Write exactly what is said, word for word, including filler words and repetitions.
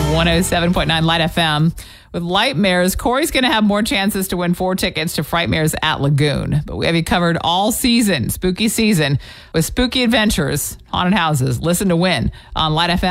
one oh seven point nine Light F M. With Lightmares, Corey's going to have more chances to win four tickets to Frightmares at Lagoon. But we have you covered all season, spooky season, with spooky adventures, haunted houses. Listen to win on Light F M.